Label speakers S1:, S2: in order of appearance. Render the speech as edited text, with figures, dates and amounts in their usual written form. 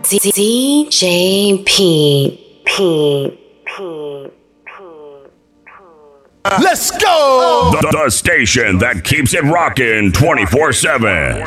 S1: DJ Pete.
S2: Let's go!
S3: The station that keeps it rocking 24/7.